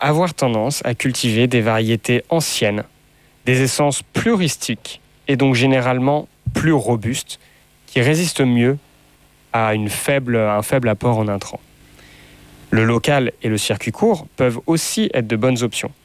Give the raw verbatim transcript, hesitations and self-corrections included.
avoir tendance à cultiver des variétés anciennes, des essences plus rustiques et donc généralement plus robustes, qui résistent mieux à une faible, un faible apport en intrants. Le local et le circuit court peuvent aussi être de bonnes options.